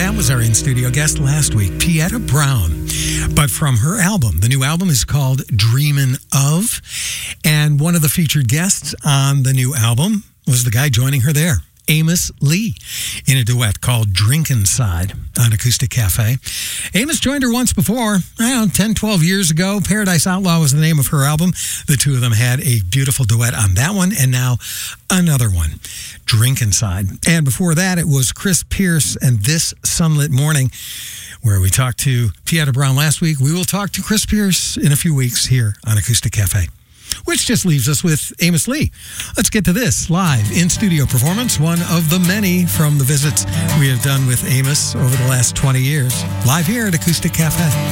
That was our in-studio guest last week, Pieta Brown. But from her album, the new album is called Dreamin' Of. And one of the featured guests on the new album was the guy joining her there, Amos Lee, in a duet called Drinkin' Side on Acoustic Cafe. Amos joined her once before, 10, 12 years ago. Paradise Outlaw was the name of her album. The two of them had a beautiful duet on that one, and now another one, Drinkin' Side. And before that, it was Chris Pierce and This Sunlit Morning, where we talked to Pieta Brown last week. We will talk to Chris Pierce in a few weeks here on Acoustic Cafe. Which just leaves us with Amos Lee. Let's get to this live in-studio performance, one of the many from the visits we have done with Amos over the last 20 years, live here at Acoustic Cafe.